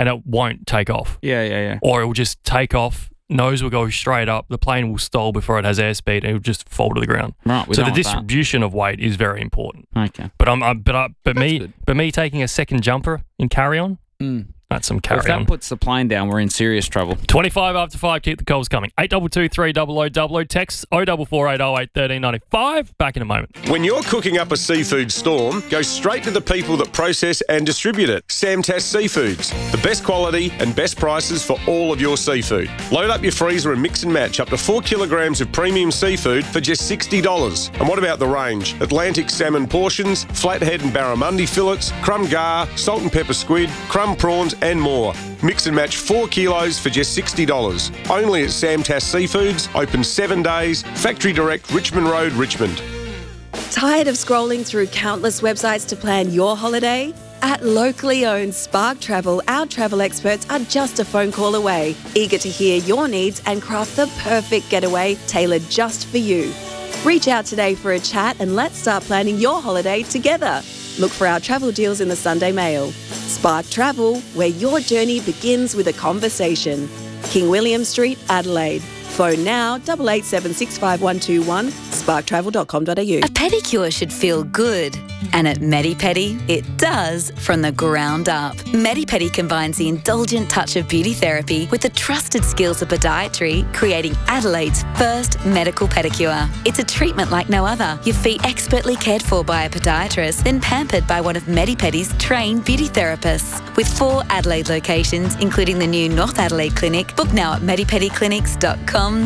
and it won't take off. Yeah. Or it will just take off, nose will go straight up, the plane will stall before it has airspeed, and it will just fall to the ground. Right. So the distribution of weight is very important. Okay. But me taking a second jumper in carry-on, that's some carry-on. If that puts the plane down, we're in serious trouble. 25 after 5, keep the calls coming. 8223 300 text 044808 1395. Back in a moment. When you're cooking up a seafood storm, go straight to the people that process and distribute it. Samtas Seafoods. The best quality and best prices for all of your seafood. Load up your freezer and mix and match up to 4 kilograms of premium seafood for just $60. And what about the range? Atlantic salmon portions, flathead and barramundi fillets, crumb gar, salt and pepper squid, crumb prawns and more. Mix and match 4 kilos for just $60. Only at Samtas Seafoods, open 7 days, Factory Direct, Richmond Road, Richmond. Tired of scrolling through countless websites to plan your holiday? At locally owned Spark Travel, our travel experts are just a phone call away, eager to hear your needs and craft the perfect getaway tailored just for you. Reach out today for a chat and let's start planning your holiday together. Look for our travel deals in the Sunday Mail. Spark Travel, where your journey begins with a conversation. King William Street, Adelaide. Phone now 88765121, sparktravel.com.au. A pedicure should feel good. And at MediPedi, it does from the ground up. MediPedi combines the indulgent touch of beauty therapy with the trusted skills of podiatry, creating Adelaide's first medical pedicure. It's a treatment like no other. Your feet expertly cared for by a podiatrist, then pampered by one of MediPedi's trained beauty therapists. With 4 Adelaide locations, including the new North Adelaide Clinic, book now at medipediclinics.com.au.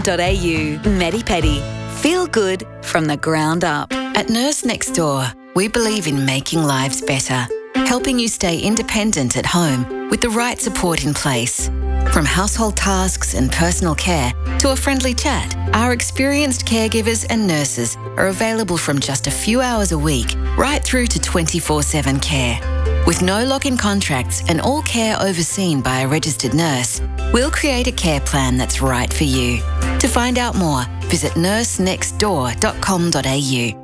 MediPedi. Feel good from the ground up. At Nurse Next Door, we believe in making lives better, helping you stay independent at home with the right support in place. From household tasks and personal care to a friendly chat, our experienced caregivers and nurses are available from just a few hours a week right through to 24/7 care. With no lock-in contracts and all care overseen by a registered nurse, we'll create a care plan that's right for you. To find out more, visit nursenextdoor.com.au.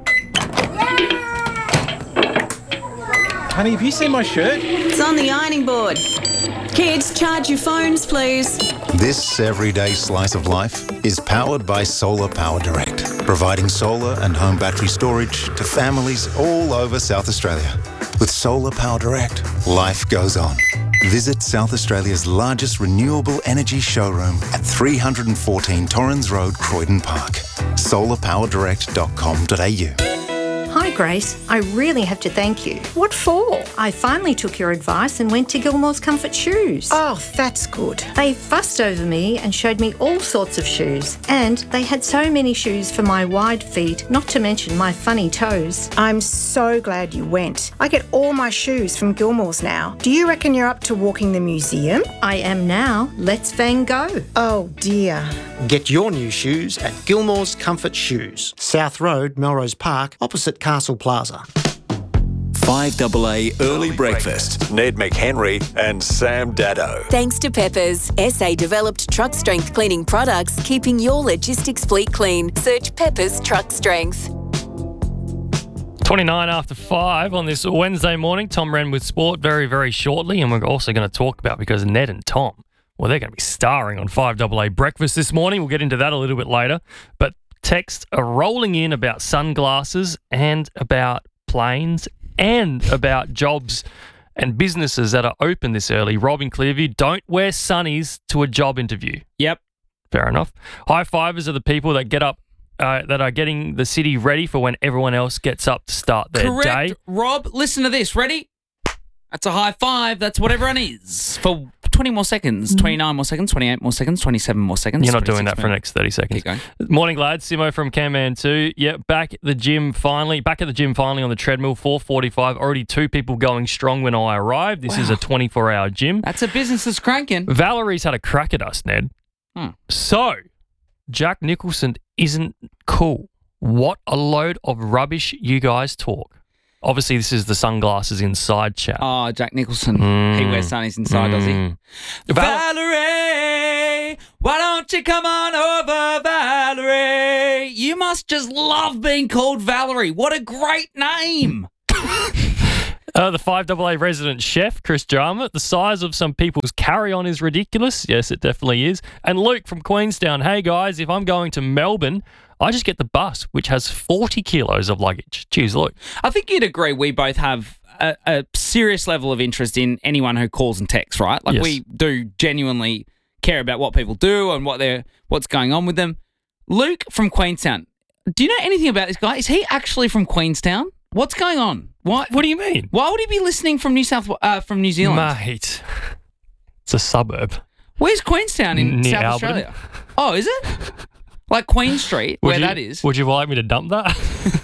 Honey, have you seen my shirt? It's on the ironing board. Kids, charge your phones, please. This everyday slice of life is powered by Solar Power Direct, providing solar and home battery storage to families all over South Australia. With Solar Power Direct, life goes on. Visit South Australia's largest renewable energy showroom at 314 Torrens Road, Croydon Park. solarpowerdirect.com.au. Hi Grace, I really have to thank you. What for? I finally took your advice and went to Gilmore's Comfort Shoes. Oh, that's good. They fussed over me and showed me all sorts of shoes. And they had so many shoes for my wide feet, not to mention my funny toes. I'm so glad you went. I get all my shoes from Gilmore's now. Do you reckon you're up to walking the museum? I am now. Let's Van Gogh. Oh dear. Get your new shoes at Gilmore's Comfort Shoes, South Road, Melrose Park, opposite Castle Plaza. 5AA Early Breakfast. Ned McHenry and Sam Daddo. Thanks to Peppers, SA-developed truck strength cleaning products, keeping your logistics fleet clean. Search Peppers Truck Strength. 29 after 5 on this Wednesday morning. Tom Wren with sport very, very shortly. And we're also going to talk about, because Ned and Tom, well, they're going to be starring on 5AA Breakfast this morning. We'll get into that a little bit later. But texts are rolling in about sunglasses and about planes and about jobs and businesses that are open this early. Rob in Clearview, don't wear sunnies to a job interview. Yep. Fair enough. High fivers are the people that get up, that are getting the city ready for when everyone else gets up to start their Correct. day. Rob, listen to this. Ready? That's a high five. That's what everyone is. For 20 more seconds, 29 more seconds, 28 more seconds, 27 more seconds. You're not doing that for the next 30 seconds. Keep going. Morning, lads. Simo from Camman 2. Yeah, back at the gym finally on the treadmill, 4:45. Already 2 people going strong when I arrived. This is a 24-hour gym. That's a business that's cranking. Valerie's had a crack at us, Ned. So, Jack Nicholson isn't cool. What a load of rubbish you guys talk. Obviously, this is the sunglasses inside chat. Oh, Jack Nicholson. He wears sunnies inside, does he? Valerie, why don't you come on over, Valerie? You must just love being called Valerie. What a great name. The 5AA resident chef, Chris Jarmuth. The size of some people's carry-on is ridiculous. Yes, it definitely is. And Luke from Queenstown. Hey, guys, if I'm going to Melbourne, I just get the bus, which has 40 kilos of luggage. Cheers, Luke. I think you'd agree we both have a serious level of interest in anyone who calls and texts, right? Like, Yes. we do genuinely care about what people do and what's going on with them. Luke from Queenstown. Do you know anything about this guy? Is he actually from Queenstown? What's going on? What do you mean? Why would he be listening from New Zealand? Mate, it's a suburb. Where's Queenstown in Near South Alberton. Australia? Oh, is it? Like Queen Street, that is. Would you like me to dump that?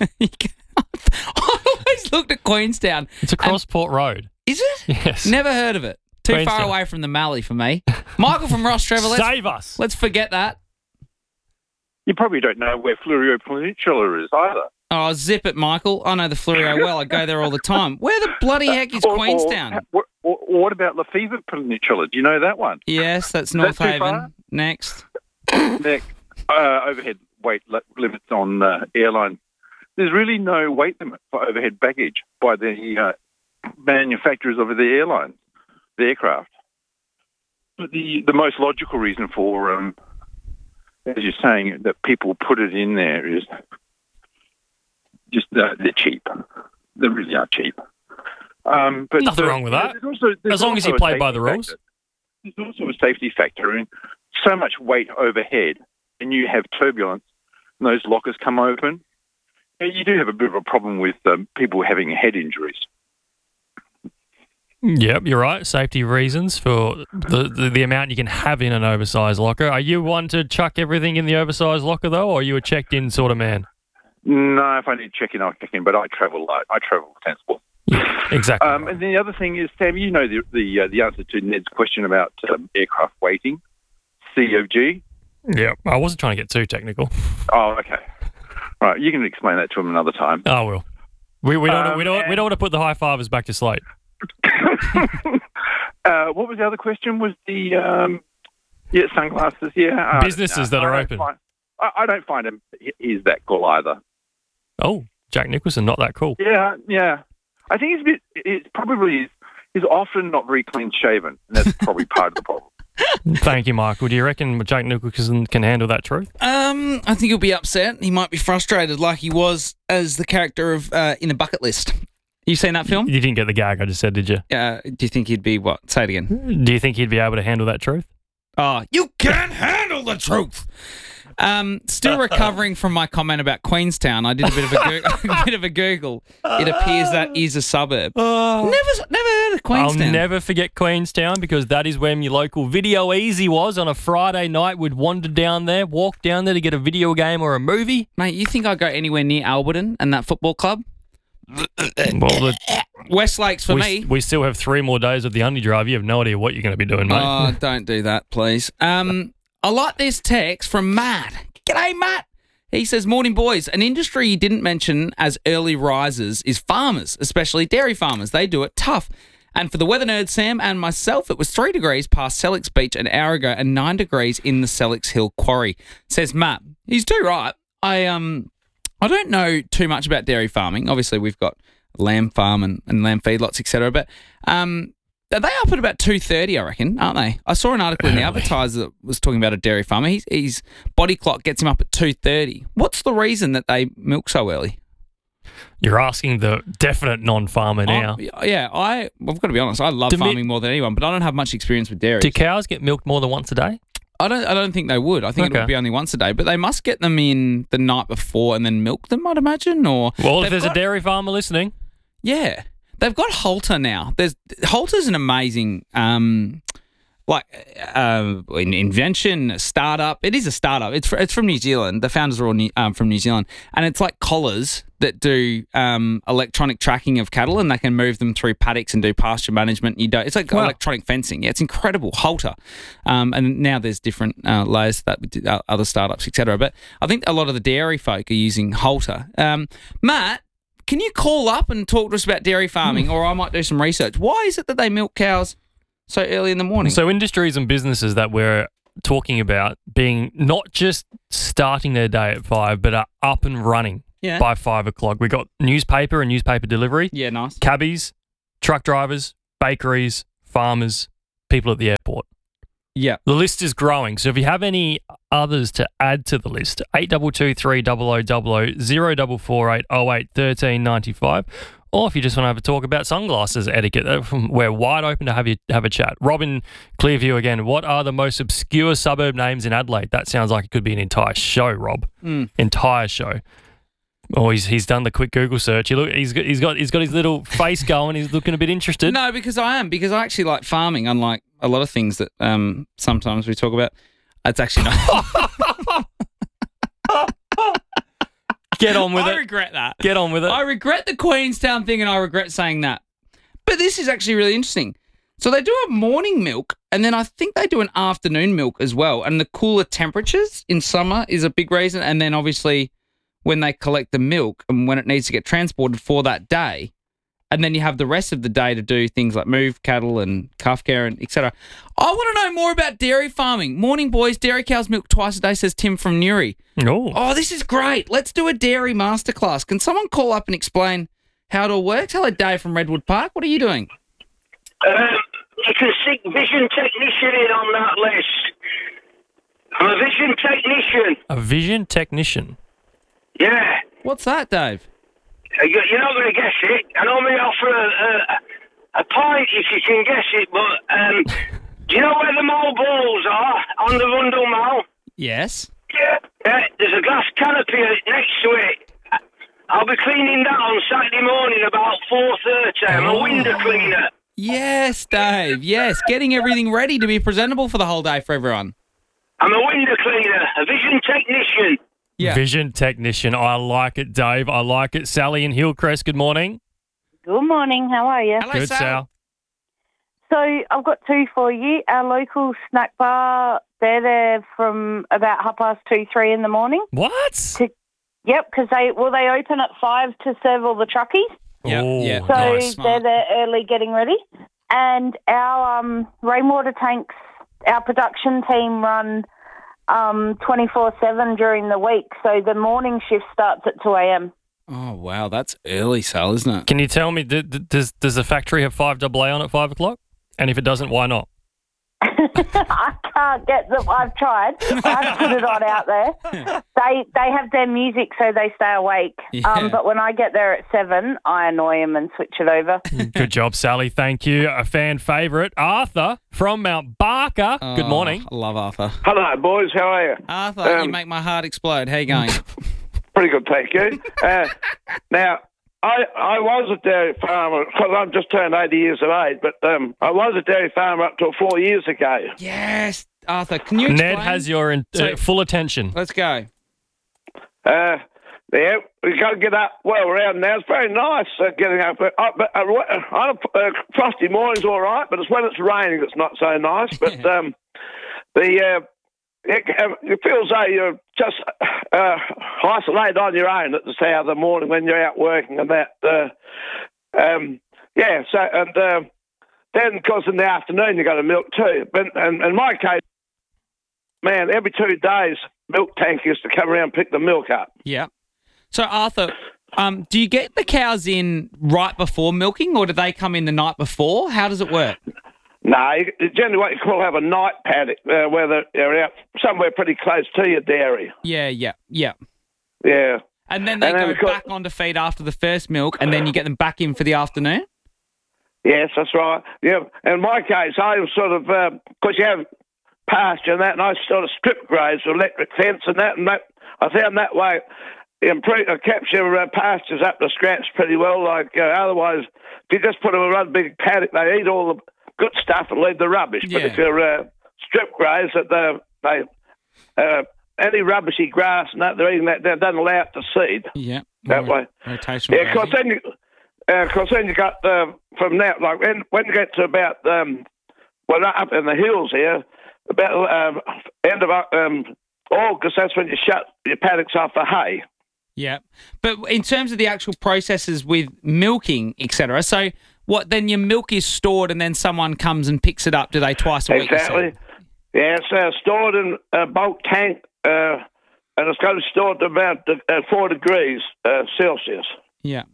I always looked at Queenstown. It's across Port Road. Is it? Yes. Never heard of it. Too far Queenstown. away from the Mallee for me. Michael from Ross Trevor, Save us. Let's forget that. You probably don't know where Fleurieu Peninsula is either. Oh, zip it, Michael. I know the Fleurieu well. I go there all the time. Where the bloody heck is Queenstown? Or what about Lefevre Peninsula? Do you know that one? Yes, that's Is that North too Haven. far? Next. Next, overhead weight limits on airlines. There's really no weight limit for overhead baggage by the manufacturers of the airlines, the aircraft. But the most logical reason for, as you're saying, that people put it in there is just they're cheap. They really are cheap. But Nothing wrong with that. There's As long as you also a play by the safety rules. factor. There's also a safety factor. I mean, so much weight overhead, and you have turbulence, and those lockers come open. You do have a bit of a problem with people having head injuries. Yep, you're right. Safety reasons for the amount you can have in an oversized locker. Are you one to chuck everything in the oversized locker, though, or are you a checked-in sort of man? No, if I need to check in, I'll check in, but I travel sensible. Exactly. And the other thing is, Sam, you know the answer to Ned's question about aircraft weighting, COG. Yeah, I wasn't trying to get too technical. Oh, okay. Right, you can explain that to him another time. I will. We don't want to put the high fivers back to slate. What was the other question? Was the sunglasses? Yeah, Businesses that are open. I don't find him. He's that cool either. Oh, Jack Nicholson, not that cool. Yeah. I think he's often not very clean shaven, and that's probably part of the problem. Thank you, Michael. Do you reckon Jack Nicholson can handle that truth? I think he'll be upset. He might be frustrated like he was as the character of in The Bucket List. You seen that film? You didn't get the gag I just said, did you? Do you think he'd be what? Say it again. Do you think he'd be able to handle that truth? Oh, you can't handle the truth. Still recovering from my comment about Queenstown. I did a bit of a Google. It appears that is a suburb. Never heard of Queenstown. I'll never forget Queenstown because that is where my local Video Easy was on a Friday night. We'd wander down there, walk down there to get a video game or a movie. Mate, you think I'd go anywhere near Alberton and that football club? Well, Westlakes for me. We still have 3 more days of the undie drive. You have no idea what you're going to be doing, mate. Oh, don't do that, please. I like this text from Matt. G'day, Matt. He says, morning, boys. An industry you didn't mention as early risers is farmers, especially dairy farmers. They do it tough. And for the weather nerd, Sam, and myself, it was 3 degrees past Sellex Beach an hour ago and 9 degrees in the Sellex Hill Quarry, says Matt. He's too right. I don't know too much about dairy farming. Obviously, we've got lamb farm and lamb feedlots, etc. But are they up at about 2:30, I reckon, aren't they? I saw an article in the Advertiser that was talking about a dairy farmer. His body clock gets him up at 2:30. What's the reason that they milk so early? You're asking the definite non-farmer now. I've got to be honest. I love farming more than anyone, but I don't have much experience with dairy. Do cows get milked more than once a day? I don't think they would. I think it would be only once a day, but they must get them in the night before and then milk them, I'd imagine. Or if there's a dairy farmer listening, yeah, they've got Halter now. Halter's an amazing invention, a startup. It is a startup. It's from New Zealand. The founders are all from New Zealand, and it's like collars that do electronic tracking of cattle, and they can move them through paddocks and do pasture management. It's like electronic fencing. Yeah, it's incredible. Halter, and now there's different layers that other startups, etc. But I think a lot of the dairy folk are using Halter. Matt, can you call up and talk to us about dairy farming, or I might do some research. Why is it that they milk cows so early in the morning? So industries and businesses that we're talking about being not just starting their day at 5, but are up and running by 5 o'clock. We've got newspaper and newspaper delivery. Yeah, nice. Cabbies, truck drivers, bakeries, farmers, people at the airport. Yeah. The list is growing. So if you have any others to add to the list, 8223 0000 0448 08 13 95. Or if you just want to have a talk about sunglasses etiquette, we're wide open to have a chat. Robin Clearview again. What are the most obscure suburb names in Adelaide? That sounds like it could be an entire show, Rob. Entire show. Oh, he's done the quick Google search. He's got his little face going. He's looking a bit interested. No, because I actually like farming, unlike a lot of things that sometimes we talk about. It's actually not. Get on with it. I regret that. Get on with it. I regret the Queenstown thing, and I regret saying that. But this is actually really interesting. So they do a morning milk, and then I think they do an afternoon milk as well. And the cooler temperatures in summer is a big reason. And then obviously when they collect the milk and when it needs to get transported for that day, and then you have the rest of the day to do things like move cattle and calf care and etc. I want to know more about dairy farming. Morning, boys. Dairy cows milk twice a day, says Tim from Newry. Oh, this is great. Let's do a dairy masterclass. Can someone call up and explain how it all works? Hello, Dave from Redwood Park. What are you doing? You can stick vision technician in on that list. I'm a vision technician. A vision technician? Yeah. What's that, Dave? You're not going to guess it. I normally offer a pint if you can guess it, but do you know where the mole balls are on the Rundle Mall? Yes. Yeah, there's a glass canopy next to it. I'll be cleaning that on Saturday morning about 4:30. I'm a window cleaner. Yes, Dave. Yes, getting everything ready to be presentable for the whole day for everyone. I'm a window cleaner, a vision technician. Yeah. Vision technician. I like it, Dave. I like it. Sally in Hillcrest, good morning. Good morning. How are you? Hello, Good, Sal. So I've got two for you. Our local snack bar, they're there from about 2:30, 3 in the morning. What? Yep, because they open at 5 to serve all the truckies. Yeah. So Nice, they're there early getting ready. And our rainwater tanks, our production team run 24/7 during the week. So the morning shift starts at 2 a.m. Oh, wow. That's early, Sal, isn't it? Can you tell me, does the factory have 5AA on at 5 o'clock? And if it doesn't, why not? I can't get them. I've tried. I've put it on out there. They have their music so they stay awake. Yeah. But when I get there at 7, I annoy them and switch it over. Good job, Sally. Thank you. A fan favourite, Arthur from Mount Barker. Good morning. I love Arthur. Hello, boys. How are you? Arthur, you make my heart explode. How you going? Pretty good, thank you. Now, I was a dairy farmer because I've just turned 80 years of age, but I was a dairy farmer up till 4 years ago. Yes, Arthur. Can you explain? Ned has your full attention. Let's go. Yeah, we got to get up well around now. It's very nice getting up. On a frosty morning's all right, but it's when it's raining it's not so nice. But it feels like you're just isolated on your own at the start of the morning when you're out working and that. Then, of course, in the afternoon you got to milk too. But in my case, man, every 2 days, milk tank used to come around and pick the milk up. Yeah. So, Arthur, do you get the cows in right before milking or do they come in the night before? How does it work? No, generally what you call have a night paddock where they're out somewhere pretty close to your dairy. Yeah. Yeah. And then they go back onto feed after the first milk and then you get them back in for the afternoon? Yes, that's right. Yeah. In my case, I was sort of, because you have pasture and that, and I sort of strip graze with electric fence and that I found that way kept your pastures up to scratch pretty well. Like otherwise, if you just put them in a one big paddock, they eat all the good stuff and leave the rubbish. Yeah. But if you're strip graze, any rubbishy grass and that, they're eating that, that doesn't allow it to seed. Yeah. That way. Rotation. Yeah, because then you got from that, like when you get to about up in the hills here, about end of August, that's when you shut your paddocks off for hay. Yeah, but in terms of the actual processes with milking, etc. So what then? Your milk is stored, and then someone comes and picks it up. Do they twice a week? Exactly. Yeah, it's stored in a bulk tank, and it's got to be stored to about 4 degrees Celsius. Yeah.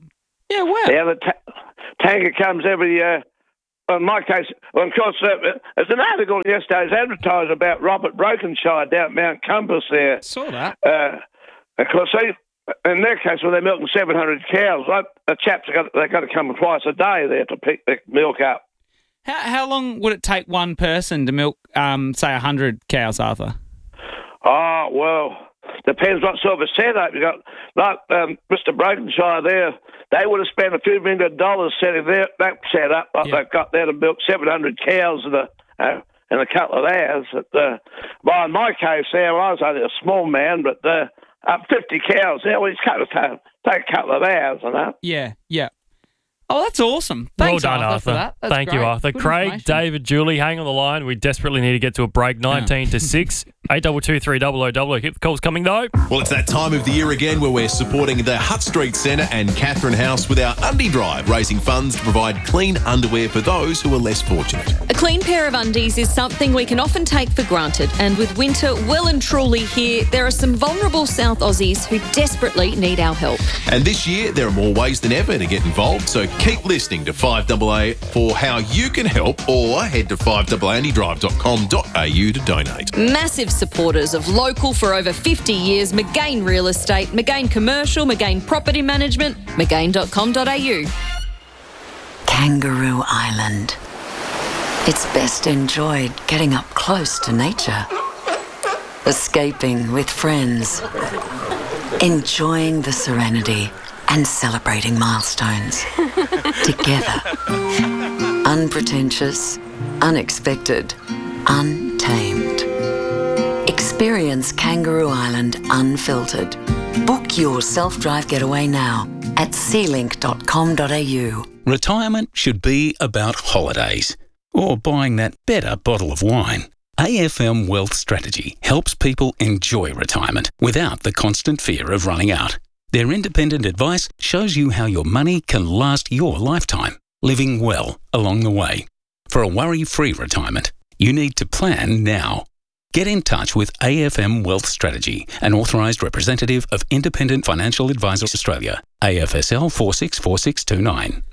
Yeah, wow. Yeah, the tanker comes every. In my case, well, of course, there's an article in yesterday's Advertiser about Robert Brokenshire down at Mount Compass there. Saw that. Of course, in their case, when they're milking 700 cows, the chaps they got to come twice a day there to pick the milk up. How long would it take one person to milk, say, 100 cows, Arthur? Oh, well, depends what sort of a setup you got. Like Mr. Brokenshire there, they would have spent a few $1 million setting that setup. Like they've got there to milk 700 cows in a couple of hours. Well, in my case, there, I was only a small man, but 50 cows there, well, it's going to take a couple of hours, you know? Yeah. Oh, that's awesome. Thanks, well done, Arthur, for that. That's Thank great. you, Arthur. Good Craig, David, Julie, hang on the line. We desperately need to get to a break. 19 to 6. 822 300. Keep the calls coming, though. Well, it's that time of the year again where we're supporting the Hutt Street Centre and Catherine House with our Undie Drive, raising funds to provide clean underwear for those who are less fortunate. A clean pair of undies is something we can often take for granted, and with winter well and truly here, there are some vulnerable South Aussies who desperately need our help. And this year, there are more ways than ever to get involved, so keep listening to 5AA for how you can help, or head to 5AAundieDrive.com.au to donate. Massive supporters of local for over 50 years, McGain Real Estate, McGain Commercial, McGain Property Management, McGain.com.au. Kangaroo Island. It's best enjoyed getting up close to nature, escaping with friends, enjoying the serenity and celebrating milestones together. Unpretentious, unexpected, untamed. Experience Kangaroo Island unfiltered. Book your self-drive getaway now at sealink.com.au. Retirement should be about holidays or buying that better bottle of wine. AFM Wealth Strategy helps people enjoy retirement without the constant fear of running out. Their independent advice shows you how your money can last your lifetime, living well along the way. For a worry-free retirement, you need to plan now. Get in touch with AFM Wealth Strategy, an authorised representative of Independent Financial Advisors Australia, AFSL 464629.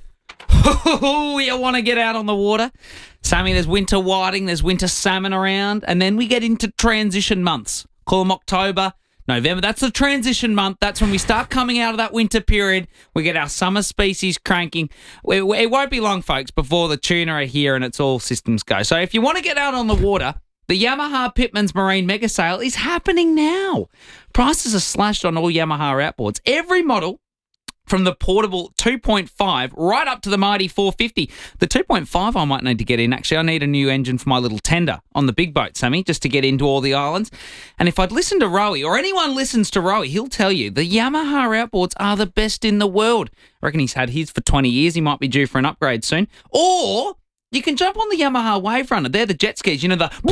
You want to get out on the water? Sammy, there's winter whiting, there's winter salmon around, and then we get into transition months. Call them October, November. That's the transition month. That's when we start coming out of that winter period. We get our summer species cranking. It won't be long, folks, before the tuna are here and it's all systems go. So if you want to get out on the water, the Yamaha Pitman's Marine Mega Sale is happening now. Prices are slashed on all Yamaha outboards. Every model, from the portable 2.5 right up to the mighty 450. The 2.5 I might need to get in. Actually, I need a new engine for my little tender on the big boat, Sammy, just to get into all the islands. And if I'd listen to Rowie, or anyone listens to Rowie, he'll tell you the Yamaha outboards are the best in the world. I reckon he's had his for 20 years. He might be due for an upgrade soon. Or you can jump on the Yamaha Wave Runner. They're the jet skis, you know, the...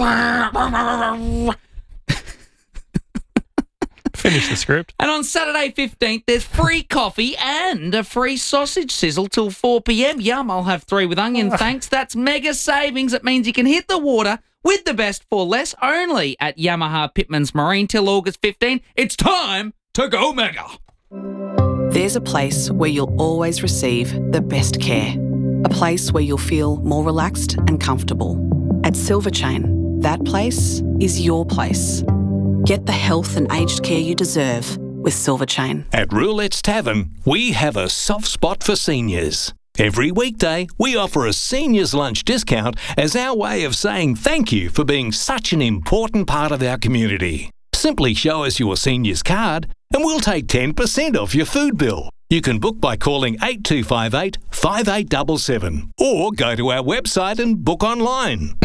Finish the script. And on Saturday 15th, there's free coffee and a free sausage sizzle till 4 p.m. Yum, I'll have 3 with onion, thanks. That's mega savings. It means you can hit the water with the best for less only at Yamaha Pitman's Marine till August 15. It's time to go mega. There's a place where you'll always receive the best care. A place where you'll feel more relaxed and comfortable. At Silver Chain, that place is your place. Get the health and aged care you deserve with Silver Chain. At Roulette's Tavern, we have a soft spot for seniors. Every weekday, we offer a seniors lunch discount as our way of saying thank you for being such an important part of our community. Simply show us your seniors card and we'll take 10% off your food bill. You can book by calling 8258 5877 or go to our website and book online.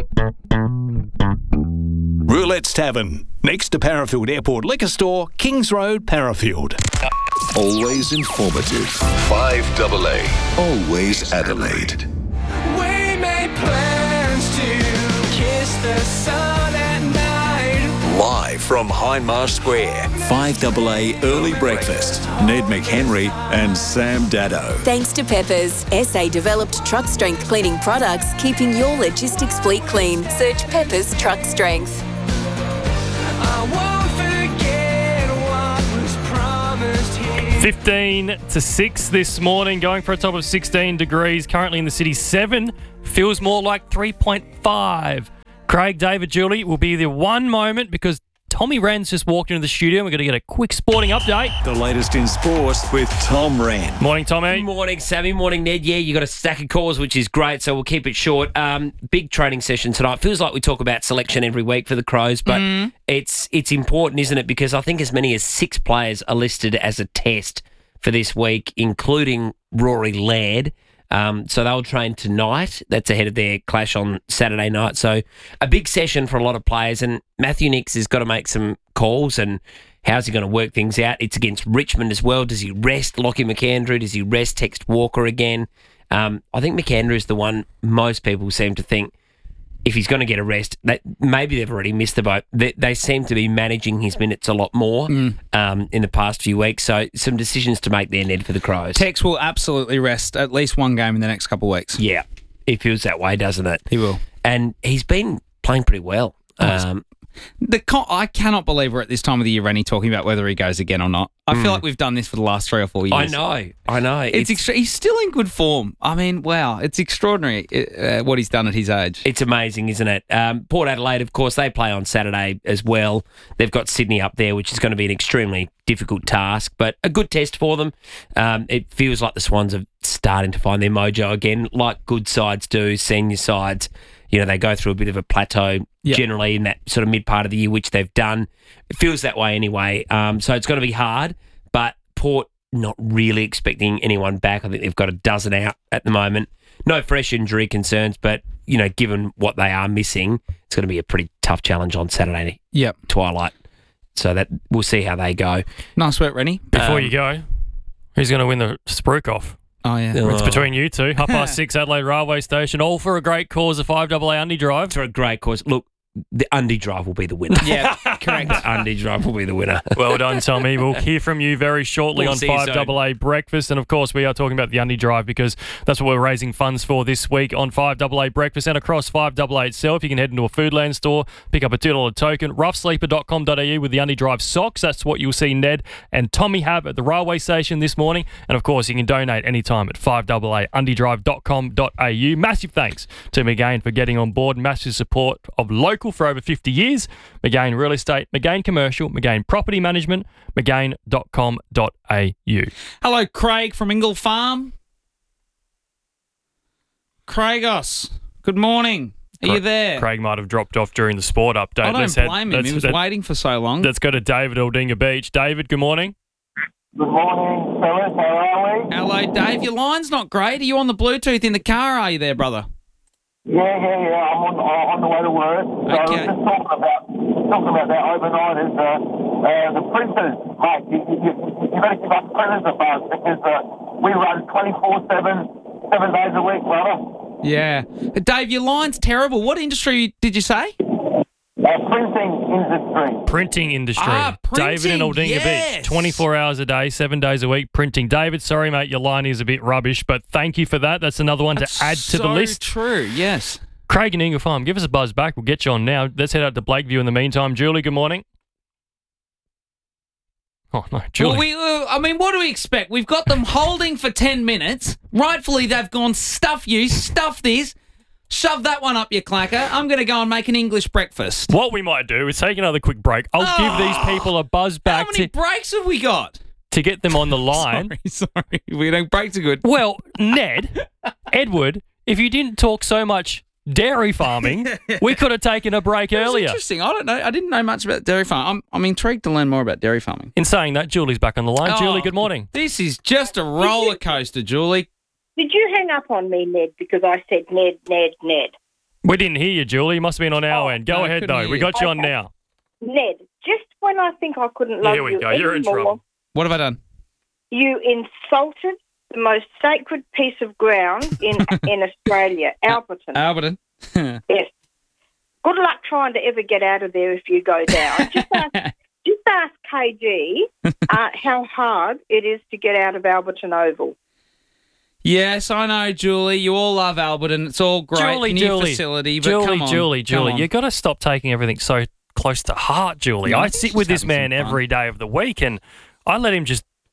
Roulette's Tavern, next to Parafield Airport Liquor Store, Kings Road, Parafield. Always informative. 5AA. Always Adelaide. We made plans to kiss the sun at night. Live from Hindmarsh Square, 5AA Early Breakfast. Ned McHenry and Sam Dado. Thanks to Peppers, SA-developed truck strength cleaning products, keeping your logistics fleet clean. Search Peppers Truck Strength. I won't forget what was promised here. 15 to 6 this morning, going for a top of 16 degrees. Currently in the city, 7. Feels more like 3.5. Craig, David, Julie will be there one moment because Tommy Wren's just walked into the studio. We're going to get a quick sporting update. The latest in sports with Tom Wren. Morning, Tommy. Morning, Sammy. Morning, Ned. Yeah, you got a stack of calls, which is great, so we'll keep it short. Big training session tonight. Feels like we talk about selection every week for the Crows, but it's important, isn't it? Because I think as many as 6 players are listed as a test for this week, including Rory Laird. So they'll train tonight. That's ahead of their clash on Saturday night. So a big session for a lot of players. And Matthew Nicks has got to make some calls. And how's he going to work things out? It's against Richmond as well. Does he rest Lockie McAndrew? Does he rest Text Walker again? I think McAndrew is the one most people seem to think if he's going to get a rest, that maybe they've already missed the boat. They seem to be managing his minutes a lot more in the past few weeks. So some decisions to make there, Ned, for the Crows. Tex will absolutely rest at least one game in the next couple of weeks. Yeah, it feels that way, doesn't it? He will. And he's been playing pretty well. I cannot believe we're at this time of the year, Rennie, talking about whether he goes again or not. I feel like we've done this for the last 3 or 4 years. I know. He's still in good form. I mean, wow, it's extraordinary what he's done at his age. It's amazing, isn't it? Port Adelaide, of course, they play on Saturday as well. They've got Sydney up there, which is going to be an extremely difficult task, but a good test for them. It feels like the Swans are starting to find their mojo again, like good sides do, senior sides. You know, they go through a bit of a plateau generally in that sort of mid part of the year, which they've done. It feels that way anyway. So it's going to be hard, but Port not really expecting anyone back. I think they've got a dozen out at the moment. No fresh injury concerns, but, you know, given what they are missing, it's going to be a pretty tough challenge on Saturday twilight. So that we'll see how they go. Nice work, Rennie. Before you go, who's going to win the Spruik off? Oh, yeah. It's between you two. 6:30 Adelaide Railway Station. All for a great cause, a 5AA Undy Drive. For a great cause. Look, the Undy Drive will be the winner. Yeah, correct. The Undy Drive will be the winner. Well done, Tommy. We'll hear from you very shortly on 5AA Breakfast. And, of course, we are talking about the Undy Drive because that's what we're raising funds for this week on 5AA Breakfast and across 5AA itself. You can head into a Foodland store, pick up a $2 token, roughsleeper.com.au with the Undy Drive socks. That's what you'll see Ned and Tommy have at the railway station this morning. And, of course, you can donate anytime at 5AA.undydrive.com.au. Massive thanks to McGain for getting on board. Massive support of local for over 50 years. McGain Real Estate, McGain Commercial, McGain Property Management, McGain.com.au. Hello, Craig from Ingle Farm. Craigos, good morning. Are you there? Craig might have dropped off during the sport update. I don't blame him. He was waiting for so long. Let's go to David, Aldinga Beach. David, good morning. Good morning, fellas. How are we? Hello, Dave. Your line's not great. Are you on the Bluetooth in the car, are you there, brother? Yeah. I'm on the way to work. So I was just talking about that overnighters. The printers, mate, you got to give us printers a buzz because we run 24/7, 7 days a week, brother. Yeah. Dave, your line's terrible. What industry did you say? Printing industry. David in Aldinga Beach, 24 hours a day, 7 days a week, printing. David, sorry, mate, your line is a bit rubbish, but thank you for that. That's another one to add to the list. True, yes. Craig and Ingle Farm, give us a buzz back. We'll get you on now. Let's head out to Blakeview in the meantime. Julie, good morning. Oh, no, Julie. Well, what do we expect? We've got them holding for 10 minutes. Rightfully, they've gone, stuff you, stuff this. Shove that one up your clacker. I'm going to go and make an English breakfast. What we might do is take another quick break. I'll give these people a buzz back. How many breaks have we got? To get them on the line. Sorry. We don't breaks are good. Well, Ned, Edward, if you didn't talk so much dairy farming, we could have taken a break earlier. Interesting. I don't know. I didn't know much about dairy farming. I'm intrigued to learn more about dairy farming. In saying that, Julie's back on the line. Julie, good morning. This is just a roller coaster, Julie. Did you hang up on me, Ned, because I said Ned? We didn't hear you, Julie. You must have been on our end. Go ahead, though. We got you on now. Ned, just when I think I couldn't love you Here we go. You're in trouble. What have I done? You insulted the most sacred piece of ground in Australia, Alberton. Alberton. Yes. Good luck trying to ever get out of there if you go down. Just ask KG how hard it is to get out of Alberton Oval. Yes, I know, Julie. You all love Alberton. It's all great. New facility, but come on. Julie, you got to stop taking everything so close to heart, Julie. No, I sit with this man every day of the week, and I let him just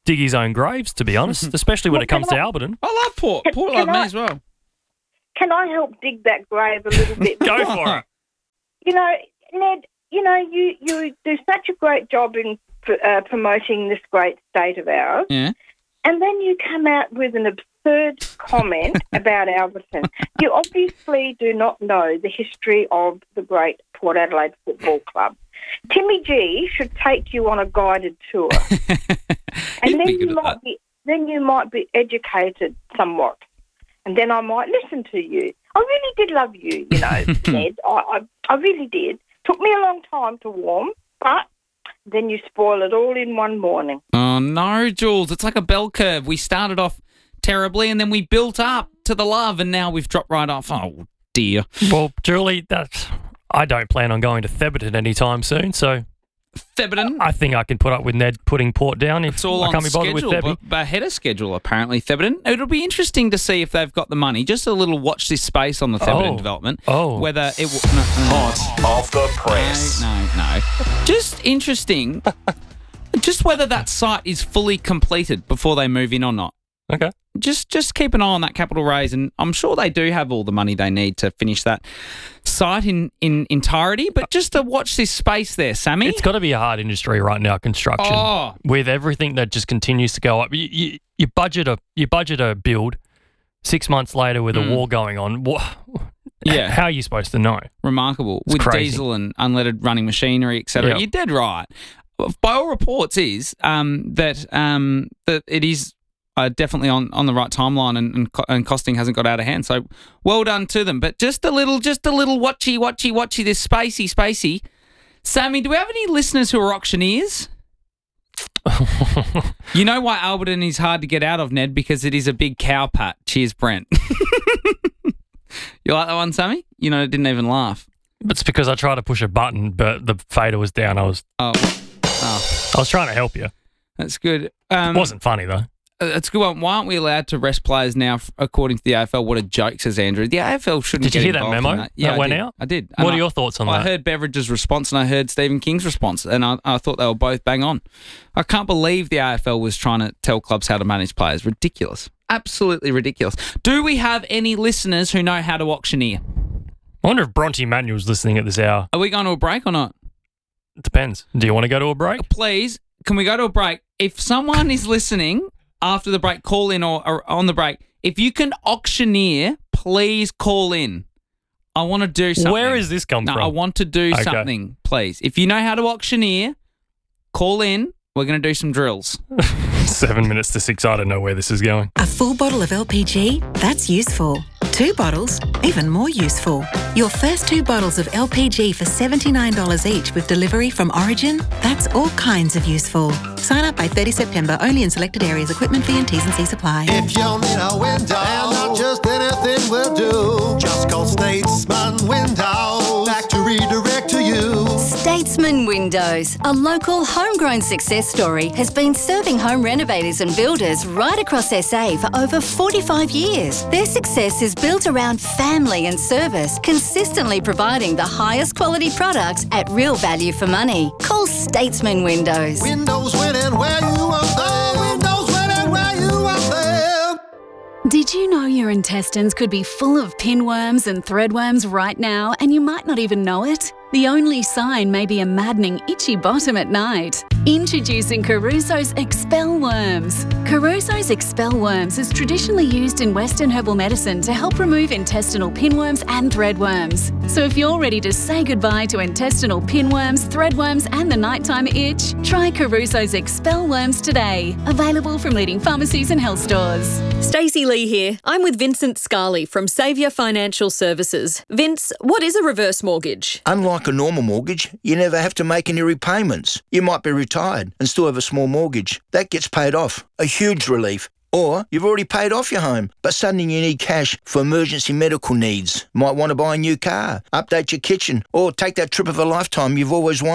dig his own graves, to be honest, especially when it comes to Alberton. I love Port. Port love me as well. Can I help dig that grave a little bit? Go for it. You know, Ned, you do such a great job in promoting this great state of ours. Yeah. And then you come out with an absurd comment about Alberton. You obviously do not know the history of the great Port Adelaide Football Club. Timmy G should take you on a guided tour. And then you might be educated somewhat. And then I might listen to you. I really did love you, Ned. I really did. Took me a long time to warm, but then you spoil it all in one morning. Oh, no, Jules. It's like a bell curve. We started off terribly and then we built up to the love and now we've dropped right off. Oh, dear. Well, Julie, I don't plan on going to Thebarton anytime soon, so... Thebarton? I think I can put up with Ned putting Port down if it's all I can't on be bothered schedule, with Thebby. but ahead of schedule, apparently, Thebarton. It'll be interesting to see if they've got the money. Just a little watch this space on the Thebarton development. Whether it will... Hot off the press. No. Just interesting. Just whether that site is fully completed before they move in or not. Okay. Just keep an eye on that capital raise, and I'm sure they do have all the money they need to finish that site in entirety. But just to watch this space there, Sammy. It's got to be a hard industry right now, construction. Oh. With everything that just continues to go up. You budget a build 6 months later with a war going on. Yeah. How are you supposed to know? Remarkable. It's with crazy. Diesel and unleaded running machinery, etc. Yep. You're dead right. By all reports is that it is definitely on the right timeline and costing hasn't got out of hand. So well done to them. But just a little watchy this spacey. Sammy, do we have any listeners who are auctioneers? You know why Alberton is hard to get out of, Ned? Because it is a big cow pat. Cheers, Brent. You like that one, Sammy? It didn't even laugh. It's because I tried to push a button, but the fader was down. I was trying to help you. That's good. It wasn't funny, though. That's a good one. Why aren't we allowed to rest players now, according to the AFL? What a joke, says Andrew. The AFL shouldn't Did you get hear that involved memo in that. Yeah, that went out? I did. What are your thoughts on that? I heard Beveridge's response and I heard Stephen King's response, and I thought they were both bang on. I can't believe the AFL was trying to tell clubs how to manage players. Ridiculous. Absolutely ridiculous. Do we have any listeners who know how to auctioneer? I wonder if Bronte Manuel's listening at this hour. Are we going to a break or not? It depends. Do you want to go to a break? Please, can we go to a break? If someone is listening after the break, call in or on the break. If you can auctioneer, please call in. I want to do something. Where has this come from? I want to do something, please. If you know how to auctioneer, call in. We're going to do some drills. 7 minutes to 6. I don't know where this is going. A full bottle of LPG? That's useful. 2 bottles? Even more useful. Your first 2 bottles of LPG for $79 each with delivery from Origin? That's all kinds of useful. Sign up by 30 September, only in selected areas. Equipment fee and T's and C's apply. If you need a window, and not just anything will do, just call Statesman Windows. Factory direct to you. Statesman Windows, a local homegrown success story, has been serving home renovators and builders right across SA for over 45 years. Their success is built around family and service, consistently providing the highest quality products at real value for money. Call Statesman Windows. Windows winning where you want them. Windows winning where you want them. Did you know your intestines could be full of pinworms and threadworms right now and you might not even know it? The only sign may be a maddening itchy bottom at night. Introducing Caruso's Expel Worms. Caruso's Expel Worms is traditionally used in Western herbal medicine to help remove intestinal pinworms and threadworms. So if you're ready to say goodbye to intestinal pinworms, threadworms and the nighttime itch, try Caruso's Expel Worms today. Available from leading pharmacies and health stores. Stacey Lee here. I'm with Vincent Scarley from Saviour Financial Services. Vince, what is a reverse mortgage? Unlike a normal mortgage, you never have to make any repayments. You might be retired and still have a small mortgage. That gets paid off. A huge relief. Or you've already paid off your home, but suddenly you need cash for emergency medical needs. Might want to buy a new car, update your kitchen, or take that trip of a lifetime you've always wanted.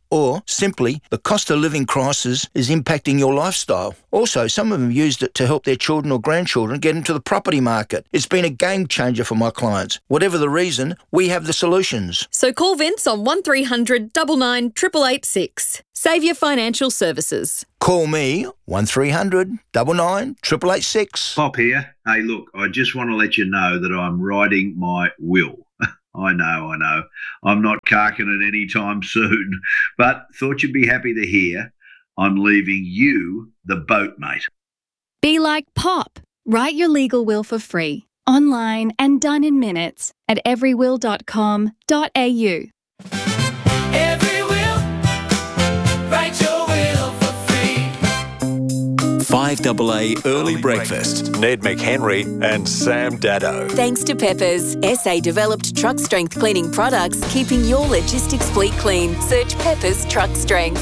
or simply the cost of living crisis is impacting your lifestyle. Also, some of them used it to help their children or grandchildren get into the property market. It's been a game changer for my clients. Whatever the reason, we have the solutions. So call Vince on 1300 99 886. Save your financial services. Call me 1300 99 886. Bob here. Hey, look, I just want to let you know that I'm writing my will. I know. I'm not carking it any time soon, but thought you'd be happy to hear I'm leaving you the boat, mate. Be like Pop. Write your legal will for free, online and done in minutes at everywill.com.au. 5AA Early Breakfast. Ned McHenry and Sam Daddo. Thanks to Peppers, SA-developed truck strength cleaning products, keeping your logistics fleet clean. Search Peppers Truck Strength.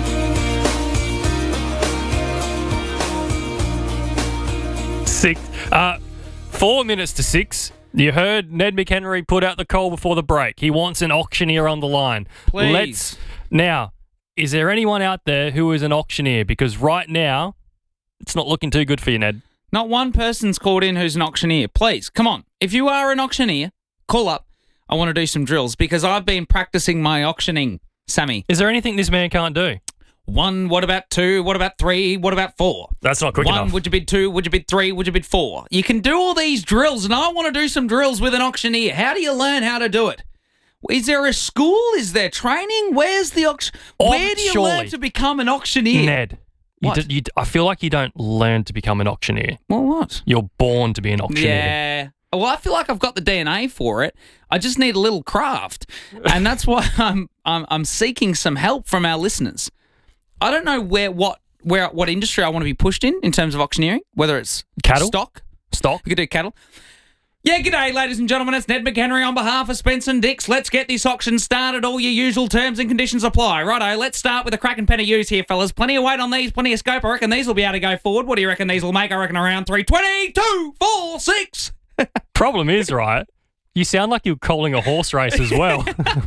4 minutes to 6. You heard Ned McHenry put out the call before the break. He wants an auctioneer on the line. Please. Now, is there anyone out there who is an auctioneer? Because right now, it's not looking too good for you, Ned. Not one person's called in who's an auctioneer. Please, come on. If you are an auctioneer, call up. I want to do some drills because I've been practicing my auctioning, Sammy. Is there anything this man can't do? 1, what about 2, what about 3, what about 4? That's not quick enough. 1, would you bid 2, would you bid 3, would you bid 4? You can do all these drills, and I want to do some drills with an auctioneer. How do you learn how to do it? Is there a school? Is there training? Where's the auction? Where do you learn to become an auctioneer? Ned. I feel like you don't learn to become an auctioneer. Well, what? You're born to be an auctioneer. Yeah. Well, I feel like I've got the DNA for it. I just need a little craft, and that's why I'm seeking some help from our listeners. I don't know what industry I want to be pushed in terms of auctioneering. Whether it's cattle, stock. We could do cattle. Yeah, g'day, ladies and gentlemen. It's Ned McHenry on behalf of Spence & Dix. Let's get this auction started. All your usual terms and conditions apply. Righto, let's start with a cracking pen of use here, fellas. Plenty of weight on these, plenty of scope. I reckon these will be able to go forward. What do you reckon these will make? I reckon around 320, 2, 4, 6. Problem is, right, you sound like you're calling a horse race as well.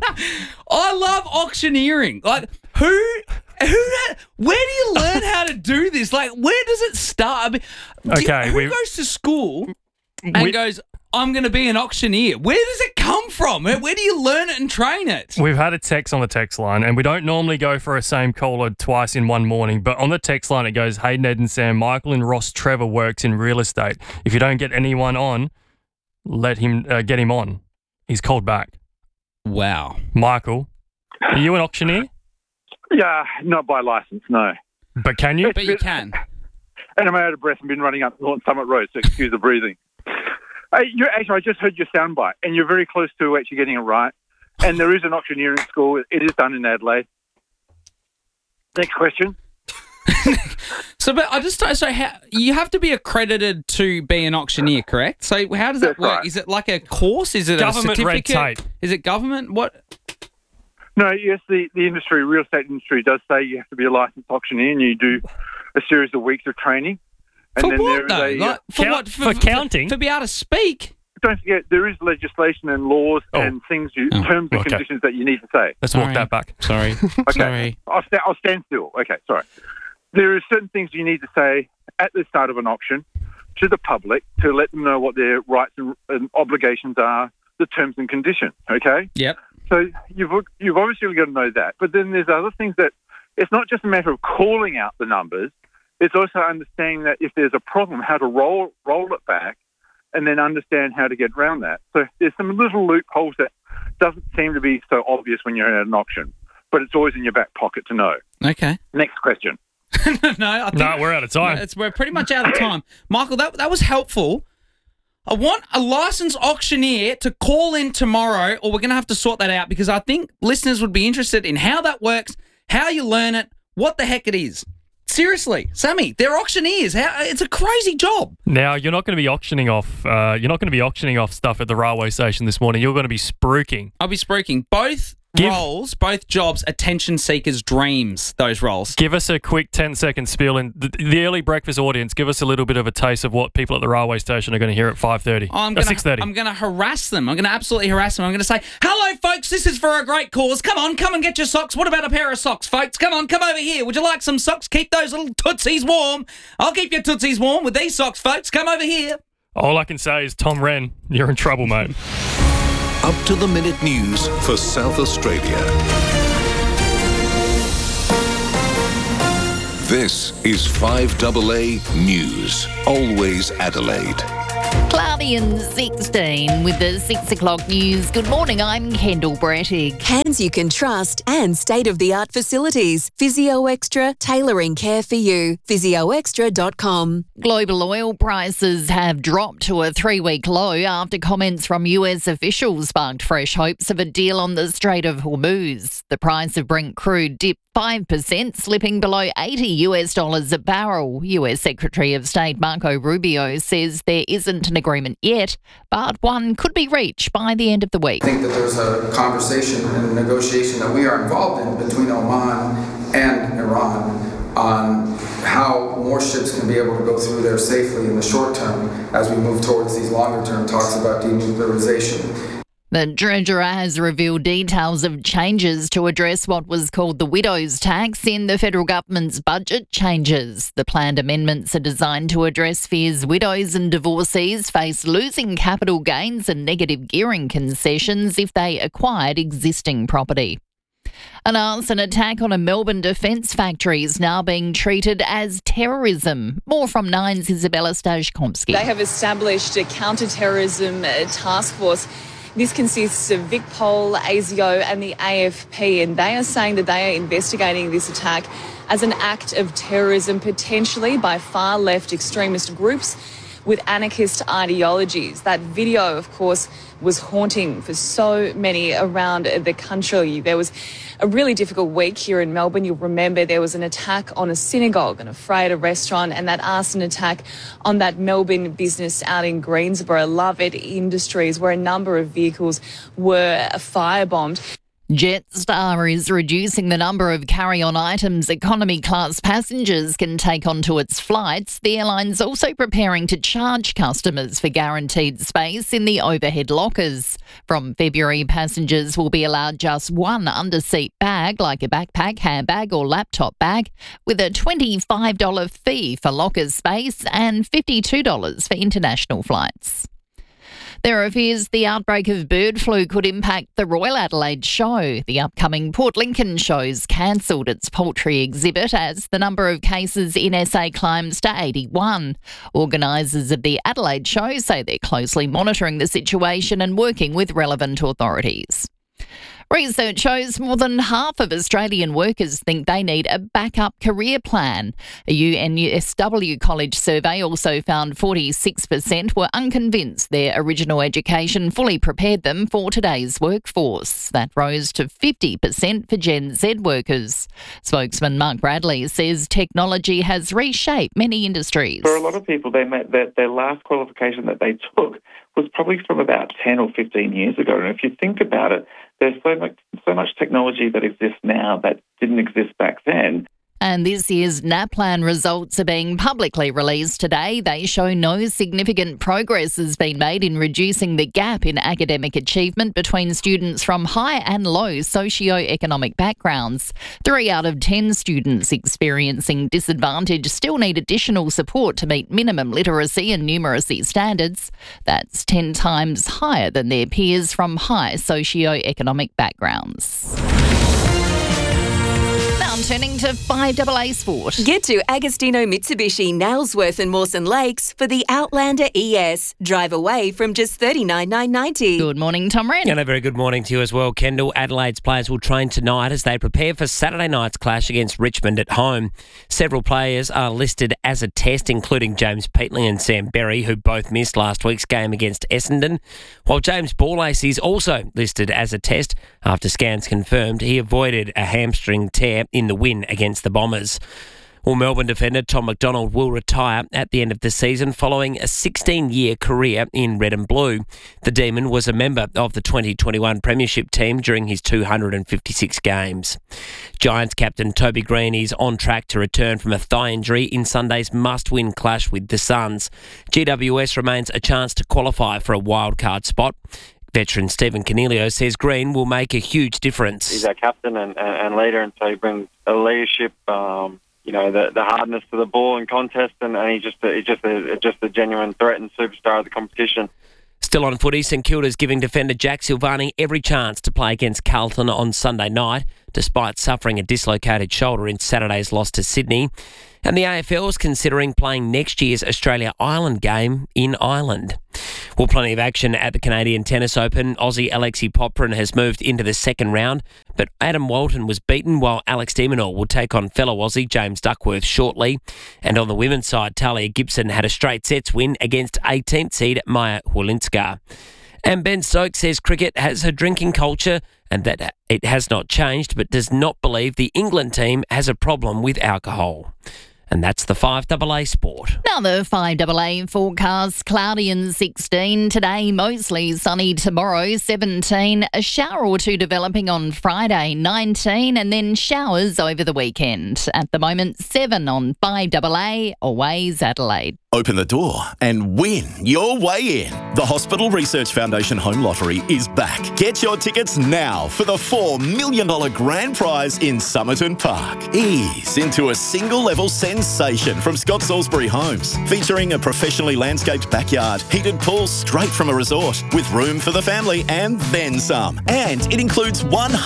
I love auctioneering. Like, where do you learn how to do this? Like, where does it start? I mean, who goes to school and goes, I'm going to be an auctioneer? Where does it come from? Where do you learn it and train it? We've had a text on the text line, and we don't normally go for a same caller twice in one morning, but on the text line it goes, hey, Ned and Sam, Michael and Ross Trevor works in real estate. If you don't get anyone on, let him get him on. He's called back. Wow. Michael, are you an auctioneer? Yeah, not by license, no. But can you? But you can. And I'm out of breath and been running up North Summit Road, so excuse the breathing. I just heard your soundbite, and you're very close to actually getting it right. And there is an auctioneering school. It is done in Adelaide. Next question. So how, you have to be accredited to be an auctioneer, correct? So how does that work? Right. Is it like a course? Is it government a certificate? Red tape. Is it government? What? No, yes, the industry, real estate industry, does say you have to be a licensed auctioneer, and you do a series of weeks of training. And for then what, though? For counting? To be able to speak? Don't forget, there is legislation and laws and things, terms and conditions that you need to say. Let's walk that back. Sorry. Okay. I'll stand still. Okay, sorry. There are certain things you need to say at the start of an auction to the public to let them know what their rights and obligations are, the terms and conditions, okay? Yep. So you've obviously got to know that. But then there's other things that it's not just a matter of calling out the numbers. It's also understanding that if there's a problem, how to roll it back and then understand how to get around that. So there's some little loopholes that doesn't seem to be so obvious when you're at an auction, but it's always in your back pocket to know. Okay. Next question. No, we're out of time. We're pretty much out of time. Michael, that was helpful. I want a licensed auctioneer to call in tomorrow, or we're going to have to sort that out because I think listeners would be interested in how that works, how you learn it, what the heck it is. Seriously, Sammy, they're auctioneers. It's a crazy job. Now, you're not going to be auctioning off. You're not going to be auctioning off stuff at the railway station this morning. You're going to be spruiking. I'll be spruiking both roles, both jobs, attention seekers' dreams, those roles. Give us a quick 10-second spiel. And the early breakfast audience, give us a little bit of a taste of what people at the railway station are going to hear at 5:30 or 6:30. I'm going to harass them. I'm going to absolutely harass them. I'm going to say, hello, folks, this is for a great cause. Come on, come and get your socks. What about a pair of socks, folks? Come on, come over here. Would you like some socks? Keep those little tootsies warm. I'll keep your tootsies warm with these socks, folks. Come over here. All I can say is, Tom Wren, you're in trouble, mate. Up-to-the-minute news for South Australia. This is 5AA News. Always Adelaide. Cloudy and 16 with the 6 o'clock news. Good morning, I'm Kendall Brettig. Hands you can trust and state-of-the-art facilities. Physio Extra, tailoring care for you. PhysioExtra.com. Global oil prices have dropped to a 3-week low after comments from US officials sparked fresh hopes of a deal on the Strait of Hormuz. The price of Brent crude dipped 5%, slipping below $80 a barrel. US Secretary of State Marco Rubio says there isn't an agreement yet, but one could be reached by the end of the week. I think that there's a conversation and a negotiation that we are involved in between Oman and Iran on how more ships can be able to go through there safely in the short term as we move towards these longer term talks about denuclearization. The Treasurer has revealed details of changes to address what was called the widow's tax in the federal government's budget changes. The planned amendments are designed to address fears widows and divorcees face losing capital gains and negative gearing concessions if they acquired existing property. An arson attack on a Melbourne defence factory is now being treated as terrorism. More from Nine's Isabella Stajkovski. They have established a counter-terrorism task force. This consists of VicPol, ASIO and the AFP, and they are saying that they are investigating this attack as an act of terrorism, potentially by far-left extremist groups with anarchist ideologies. That video, of course, was haunting for so many around the country. There was a really difficult week here in Melbourne. You'll remember there was an attack on a synagogue, an Ephrata restaurant, and that arson attack on that Melbourne business out in Greensboro, Lovett Industries, where a number of vehicles were firebombed. Jetstar is reducing the number of carry-on items economy class passengers can take onto its flights. The airline's also preparing to charge customers for guaranteed space in the overhead lockers. From February, passengers will be allowed just one under-seat bag, like a backpack, handbag or laptop bag, with a $25 fee for locker space and $52 for international flights. There are fears the outbreak of bird flu could impact the Royal Adelaide show. The upcoming Port Lincoln show's cancelled its poultry exhibit as the number of cases in SA climbs to 81. Organisers of the Adelaide show say they're closely monitoring the situation and working with relevant authorities. Research shows more than half of Australian workers think they need a backup career plan. A UNSW college survey also found 46% were unconvinced their original education fully prepared them for today's workforce. That rose to 50% for Gen Z workers. Spokesman Mark Bradley says technology has reshaped many industries. For a lot of people, their last qualification that they took was probably from about 10 or 15 years ago. And if you think about it, there's so much technology that exists now that didn't exist back then. And this year's NAPLAN results are being publicly released today. They show no significant progress has been made in reducing the gap in academic achievement between students from high and low socio-economic backgrounds. 3 out of 10 students experiencing disadvantage still need additional support to meet minimum literacy and numeracy standards. That's 10 times higher than their peers from high socio-economic backgrounds. Now turning to 5AA Sport. Get to Agostino Mitsubishi, Nailsworth and Mawson Lakes for the Outlander ES. Drive away from just $39,990. Good morning, Tom Wren. And a very good morning to you as well, Kendall. Adelaide's players will train tonight as they prepare for Saturday night's clash against Richmond at home. Several players are listed as a test, including James Peatley and Sam Berry, who both missed last week's game against Essendon, while James Borlase is also listed as a test after scans confirmed he avoided a hamstring tear in the win against the Bombers. Well, Melbourne defender Tom McDonald will retire at the end of the season following a 16-year career in red and blue. The Demon was a member of the 2021 Premiership team during his 256 games. Giants captain Toby Green is on track to return from a thigh injury in Sunday's must-win clash with the Suns. GWS remains a chance to qualify for a wildcard spot. Veteran Stephen Canelio says Green will make a huge difference. He's our captain and leader, and so he brings a leadership, the hardness to the ball in contest, and he's just a genuine threat and superstar of the competition. Still on footy, St Kilda's giving defender Jack Silvani every chance to play against Carlton on Sunday night, despite suffering a dislocated shoulder in Saturday's loss to Sydney. And the AFL is considering playing next year's Australia-Ireland game in Ireland. Well, plenty of action at the Canadian Tennis Open. Aussie Alexei Popyrin has moved into the second round, but Adam Walton was beaten, while Alex de Minaur will take on fellow Aussie James Duckworth shortly. And on the women's side, Talia Gibson had a straight sets win against 18th seed Maya Walinska. And Ben Stokes says cricket has a drinking culture and that it has not changed, but does not believe the England team has a problem with alcohol. And that's the 5AA Sport. Another 5AA forecast, cloudy and 16. Today, mostly sunny. Tomorrow, 17. A shower or two developing on Friday, 19. And then showers over the weekend. At the moment, 7 on 5AA, Always Adelaide. Open the door and win your way in. The Hospital Research Foundation Home Lottery is back. Get your tickets now for the $4 million grand prize in Somerton Park. Ease into a single-level sensation from Scott Salisbury Homes, featuring a professionally landscaped backyard, heated pool straight from a resort, with room for the family and then some. And it includes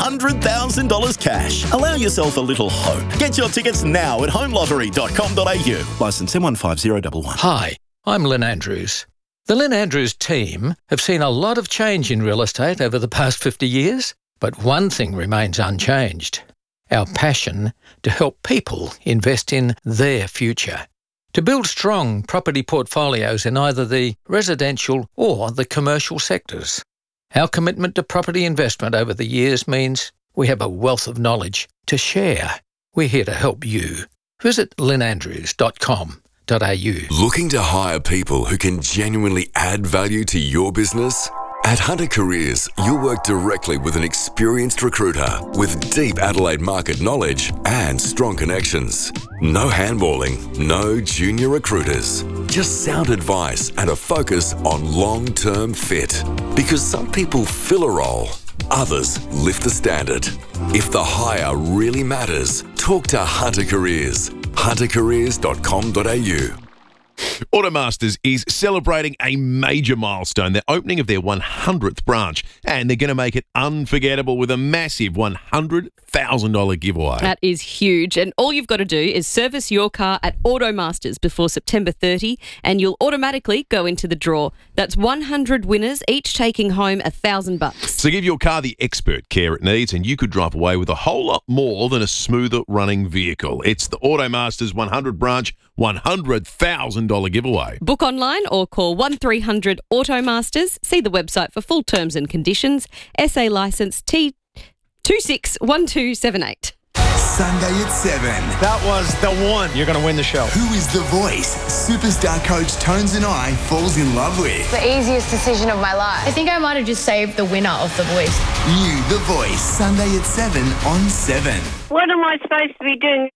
$100,000 cash. Allow yourself a little hope. Get your tickets now at homelottery.com.au. Licence M15011. Hi, I'm Lynn Andrews. The Lynn Andrews team have seen a lot of change in real estate over the past 50 years, but one thing remains unchanged: our passion to help people invest in their future. To build strong property portfolios in either the residential or the commercial sectors. Our commitment to property investment over the years means we have a wealth of knowledge to share. We're here to help you. Visit lynnandrews.com. Looking to hire people who can genuinely add value to your business? At Hunter Careers, you'll work directly with an experienced recruiter with deep Adelaide market knowledge and strong connections. No handballing, no junior recruiters. Just sound advice and a focus on long-term fit. Because some people fill a role, others lift the standard. If the hire really matters, talk to Hunter Careers. huntercareers.com.au. Automasters is celebrating a major milestone, the opening of their 100th branch, and they're going to make it unforgettable with a massive $100,000 giveaway. That is huge, and all you've got to do is service your car at Automasters before September 30 and you'll automatically go into the draw. That's 100 winners, each taking home $1,000. So give your car the expert care it needs and you could drive away with a whole lot more than a smoother running vehicle. It's the Automasters 100 branch $100,000 giveaway. Book online or call 1300 Automasters. See the website for full terms and conditions. SA licence T261278. Sunday at 7. That was the one. You're going to win the show. Who is the voice Superstar coach Tones and I falls in love with? The easiest decision of my life. I think I might have just saved the winner of The Voice. You, The Voice, Sunday at 7 on 7. What am I supposed to be doing?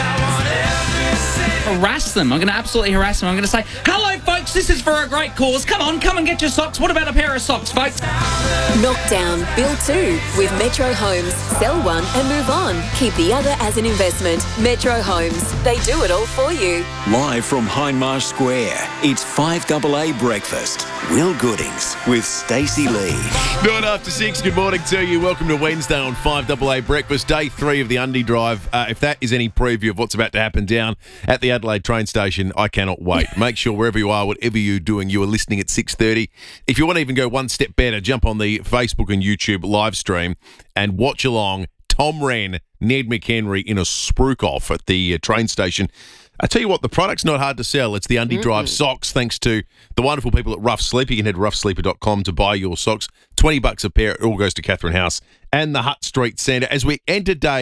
Harass them. I'm going to absolutely harass them. I'm going to say, hello, folks, this is for a great cause. Come on, come and get your socks. What about a pair of socks, folks? Knockdown, build two with Metro Homes. Sell one and move on. Keep the other as an investment. Metro Homes. They do it all for you. Live from Hindmarsh Square, it's 5AA Breakfast. Will Goodings with Stacey Lee. 6:09. Good morning to you. Welcome to Wednesday on 5AA Breakfast, day 3 of the Undy Drive. If that is any preview of what's about to happen down at the Adelaide train station, I cannot wait. Make sure wherever you are, whatever you're doing, you are listening at 6:30. If you want to even go one step better, jump on the Facebook and YouTube live stream and watch along. Tom Wren, Ned McHenry in a spruik off at the train station. I tell you what, the product's not hard to sell. It's the Undy Drive socks, thanks to the wonderful people at Rough Sleep. You can head to roughsleeper.com to buy your socks. $20 a pair. It all goes to Catherine House and the Hutt Street Centre. As we enter day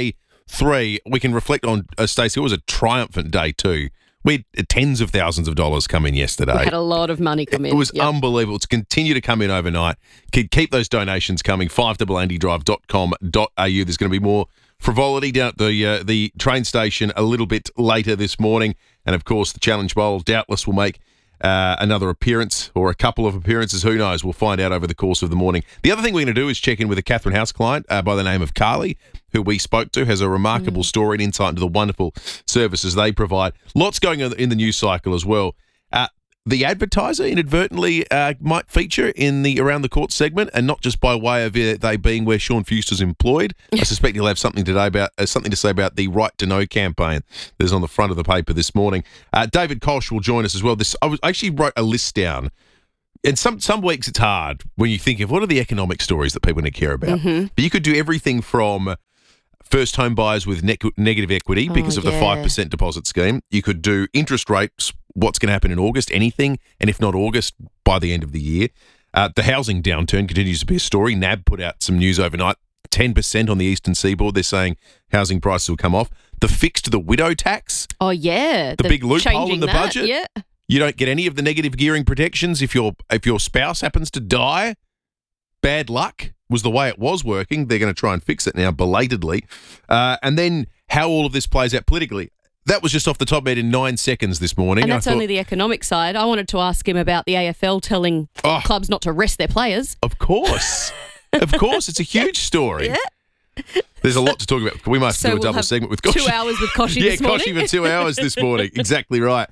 3, we can reflect on, Stacey, it was a triumphant day too. We had tens of thousands of dollars come in yesterday. We had a lot of money come in. It was unbelievable. It's continue to come in overnight. Keep those donations coming. 5AAndydrive.com.au. There's going to be more frivolity down at the train station a little bit later this morning. And, of course, the Challenge Bowl doubtless will make another appearance or a couple of appearances. Who knows? We'll find out over the course of the morning. The other thing we're going to do is check in with a Catherine House client by the name of Carly, who we spoke to, has a remarkable story and insight into the wonderful services they provide. Lots going on in the news cycle as well. The advertiser inadvertently might feature in the Around the Court segment, and not just by way of they being where Sean Fuster's employed. I suspect he'll have something today about something to say about the Right to Know campaign that's on the front of the paper this morning. David Koch will join us as well. I actually wrote a list down, and some weeks it's hard when you think of what are the economic stories that people need to care about. Mm-hmm. But you could do everything from first home buyers with negative equity because of the 5% deposit scheme. You could do interest rates, what's going to happen in August, anything, and if not August, by the end of the year. The housing downturn continues to be a story. NAB put out some news overnight, 10% on the eastern seaboard. They're saying housing prices will come off. The fix to the widow tax. Oh, yeah. The big loophole in the budget. Yeah. You don't get any of the negative gearing protections if your spouse happens to die. Bad luck was the way it was working. They're going to try and fix it now belatedly. And then how all of this plays out politically. That was just off the top of my head in 9 seconds this morning. And that's only the economic side. I wanted to ask him about the AFL telling clubs not to rest their players. Of course. Of course. It's a huge story. Yeah. There's a lot to talk about. We must do a we'll double have segment with Koshi. 2 hours with Koshi this morning. Yeah, Koshi for 2 hours this morning. Exactly right.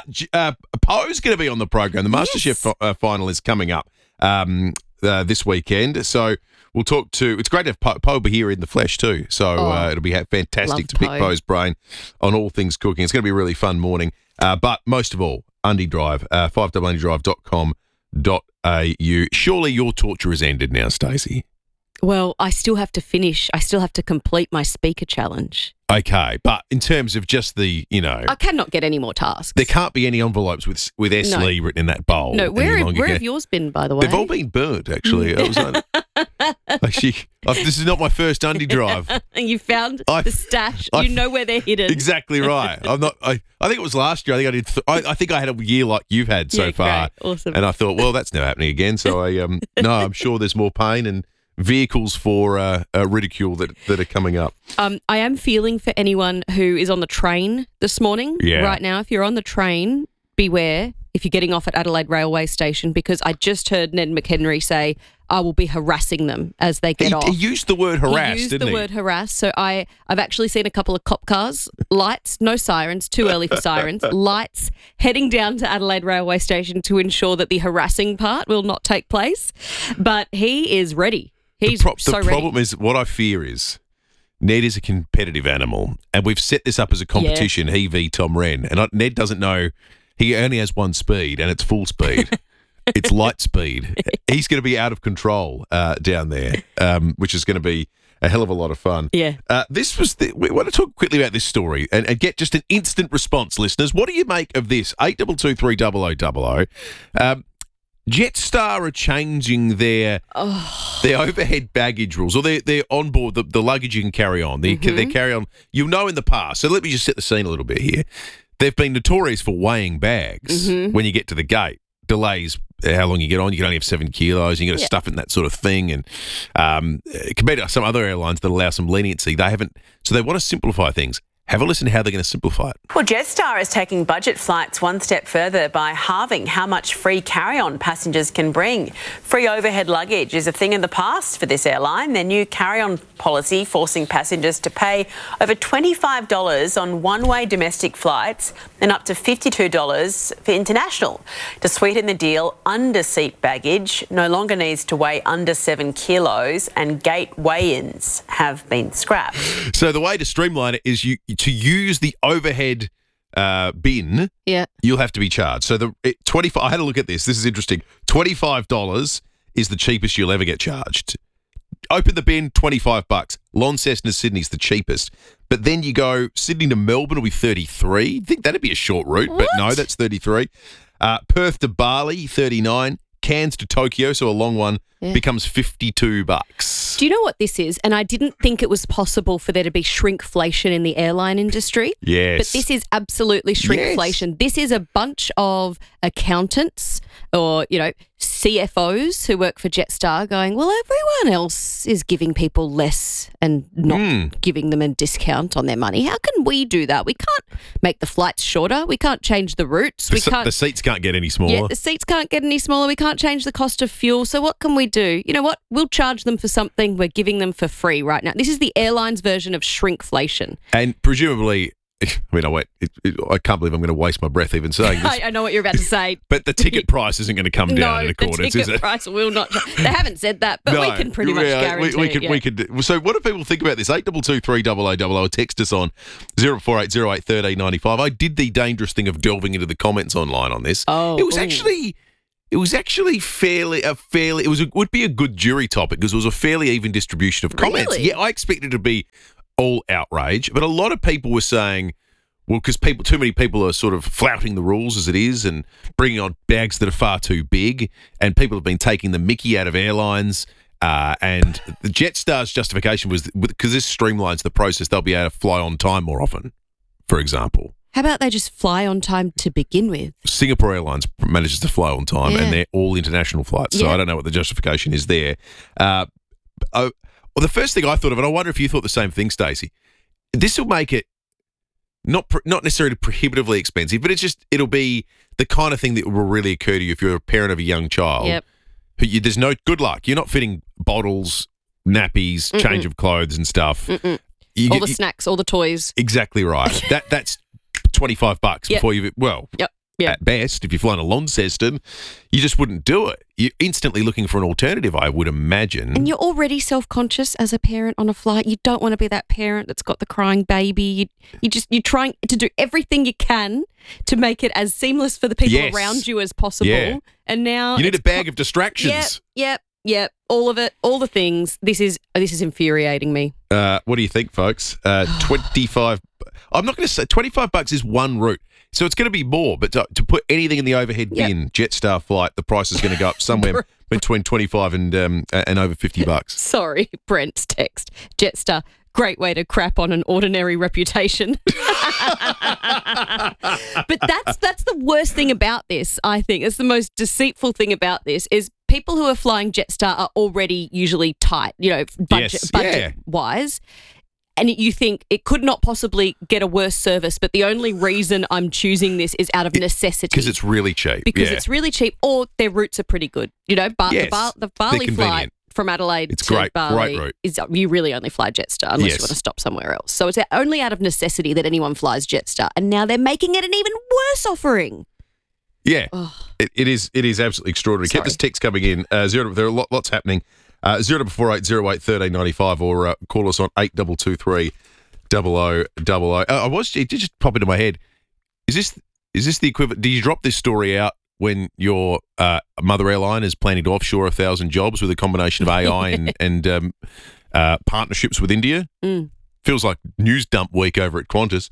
Poe's going to be on the program. The MasterChef final is coming up this weekend. So we'll talk to... It's great to have Poe be here in the flesh too. So it'll be fantastic to pick Poe's brain on all things cooking. It's going to be a really fun morning. But most of all, Undy Drive, 5AAndydrive.com.au. Surely your torture has ended now, Stacey. Well, I still have to finish. I still have to complete my speaker challenge. Okay, but in terms of just the, I cannot get any more tasks. There can't be any envelopes with S. No. Lee written in that bowl. No, where have yours been, by the way? They've all been burnt, actually. This is not my first Undy Drive. You found the stash. You know where they're hidden. Exactly right. I think it was last year. I think I had a year like you've had so far. Great. Awesome. And I thought, well, that's never happening again. So I'm sure there's more pain and vehicles for ridicule that are coming up. I am feeling for anyone who is on the train this morning. Yeah. Right now, if you're on the train, beware if you're getting off at Adelaide Railway Station, because I just heard Ned McHenry say, I will be harassing them as they get off. He used the word harass, He used didn't the he? word harass. So I've actually seen a couple of cop cars, lights, no sirens, too early for sirens, lights heading down to Adelaide Railway Station to ensure that the harassing part will not take place. But he is ready. He's the so problem ready. is, what I fear is, Ned is a competitive animal, and we've set this up as a competition, he v Tom Wren, and Ned doesn't know, he only has one speed, and it's full speed. It's light speed. He's going to be out of control down there, which is going to be a hell of a lot of fun. Yeah. We want to talk quickly about this story and get just an instant response, listeners. What do you make of this? 82230000. Jetstar are changing their overhead baggage rules, or their onboard, the luggage you can carry on. Their carry on. In the past. So let me just set the scene a little bit here. They've been notorious for weighing bags when you get to the gate. Delays how long you get on. You can only have 7 kilos. You got to stuff it in that sort of thing. And compared to some other airlines that allow some leniency, they haven't. So they want to simplify things. Have a listen to how they're going to simplify it. Well, Jetstar is taking budget flights one step further by halving how much free carry-on passengers can bring. Free overhead luggage is a thing of the past for this airline. Their new carry-on policy forcing passengers to pay over $25 on one-way domestic flights and up to $52 for international. To sweeten the deal, under-seat baggage no longer needs to weigh under 7 kilos, and gate weigh-ins have been scrapped. So the way to streamline it is to use the overhead bin, you'll have to be charged. So I had a look at this. This is interesting. $25 is the cheapest you'll ever get charged. Open the bin, $25. Launceston to Sydney's the cheapest. But then you go Sydney to Melbourne will be $33. You'd think that'd be a short route, but no, that's $33. Perth to Bali, $39. Cairns to Tokyo, so a long one, Yeah. becomes $52. Do you know what this is? And I didn't think it was possible for there to be shrinkflation in the airline industry. Yes. But this is absolutely shrinkflation. This is a bunch of accountants or, CFOs who work for Jetstar going, well, everyone else is giving people less and not giving them a discount on their money. How can we do that? We can't make the flights shorter. We can't change the routes. The seats can't get any smaller. Yeah, the seats can't get any smaller. We can't change the cost of fuel. So what can we do? You know what? We'll charge them for something we're giving them for free right now. This is the airline's version of shrinkflation. And presumably, I can't believe I'm going to waste my breath even saying this. I know what you're about to say. But the ticket price isn't going to come down in accordance, the is ticket it? price will not. They haven't said that, but we can pretty much guarantee we could. So, what do people think about this? 82230000. Text us on 0480831395. I did the dangerous thing of delving into the comments online on this. It was actually fairly. It would be a good jury topic because it was a fairly even distribution of comments. Really? Yeah, I expected it to be all outrage, but a lot of people were saying, well, because too many people are sort of flouting the rules as it is and bringing on bags that are far too big, and people have been taking the mickey out of airlines. And the Jetstar's justification was because this streamlines the process, they'll be able to fly on time more often, for example. How about they just fly on time to begin with? Singapore Airlines manages to fly on time, and they're all international flights, so Yeah. I don't know what the justification is there. Well, the first thing I thought of, and I wonder if you thought the same thing, Stacey, this will make it not necessarily prohibitively expensive, but it'll be the kind of thing that will really occur to you if you're a parent of a young child. Yep. There's no good luck. You're not fitting bottles, nappies, change of clothes and stuff. All the snacks, all the toys. Exactly right. That's $25 before you. Well, at best, if you're flying a Launceston, you just wouldn't do it. You're instantly looking for an alternative, I would imagine. And you're already self-conscious as a parent on a flight. You don't want to be that parent that's got the crying baby. You're trying to do everything you can to make it as seamless for the people around you as possible. Yeah. And now you need a bag of distractions. Yep. All of it, all the things. This is infuriating me. What do you think, folks? 25. I'm not going to say $25 is one route. So it's going to be more, but to put anything in the overhead bin, Jetstar flight, the price is going to go up somewhere between $25 and over $50. Sorry, Brent's text. Jetstar, great way to crap on an ordinary reputation. But that's the worst thing about this, I think. It's the most deceitful thing about this is people who are flying Jetstar are already usually tight, budget-wise. And you think it could not possibly get a worse service, but the only reason I'm choosing this is out of necessity. Because it's really cheap. Because it's really cheap, or their routes are pretty good. The Bali convenient. flight from Adelaide to Bali great route. is you really only fly Jetstar unless you want to stop somewhere else. So it's only out of necessity that anyone flies Jetstar, and now they're making it an even worse offering. Yeah, it is absolutely extraordinary. Keep this text coming in. There are lots happening. 0480081395 or call us on 8223 0000. It did just pop into my head. Is this the equivalent? Do you drop this story out when your mother airline is planning to offshore 1,000 jobs with a combination of AI and partnerships with India? Feels like news dump week over at Qantas.